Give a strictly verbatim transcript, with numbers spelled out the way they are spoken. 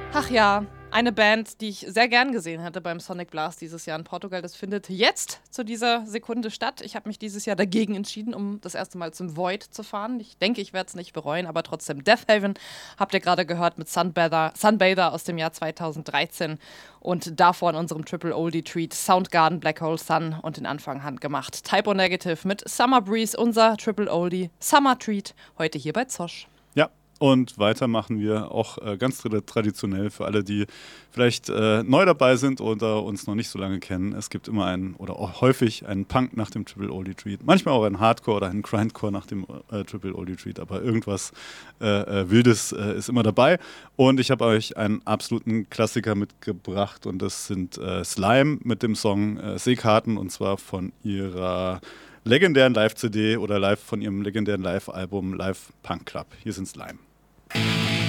Ach ja, eine Band, die ich sehr gern gesehen hätte beim Sonic Blast dieses Jahr in Portugal. Das findet jetzt zu dieser Sekunde statt. Ich habe mich dieses Jahr dagegen entschieden, um das erste Mal zum Void zu fahren. Ich denke, ich werde es nicht bereuen, aber trotzdem Deathhaven habt ihr gerade gehört mit Sunbather, Sunbather aus dem Jahr zweitausenddreizehn und davor in unserem Triple Oldie Treat Soundgarden, Black Hole Sun und den Anfang handgemacht. Typo Negative mit Summer Breeze, unser Triple Oldie Summer Treat, heute hier bei Zosch. Ja. Und weiter machen wir auch äh, ganz traditionell für alle, die vielleicht äh, neu dabei sind oder uns noch nicht so lange kennen. Es gibt immer einen oder auch häufig einen Punk nach dem Triple Oldie Treat. Manchmal auch einen Hardcore oder einen Grindcore nach dem äh, Triple Oldie Treat. Aber irgendwas äh, äh, Wildes äh, ist immer dabei. Und ich habe euch einen absoluten Klassiker mitgebracht. Und das sind äh, Slime mit dem Song äh, Seekarten. Und zwar von ihrer legendären Live-C D oder live von ihrem legendären Live-Album Live Punk Club. Hier sind Slime.